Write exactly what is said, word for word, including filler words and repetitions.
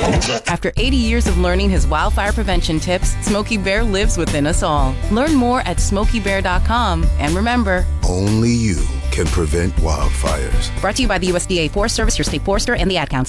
After eighty years of learning his wildfire prevention tips, Smokey Bear lives within us all. Learn more at smokey bear dot com. And remember, only you can prevent wildfires. Brought to you by the U S D A Forest Service, your state forester, and the Ad Council.